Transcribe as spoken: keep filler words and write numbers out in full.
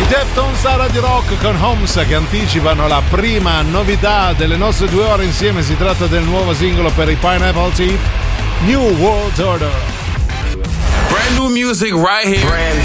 Deftones a Radio Rock con Homes che anticipano la prima novità delle nostre due ore insieme. Si tratta del nuovo singolo per i Pineapple Thief, New World Order. Brand new music right here. Brand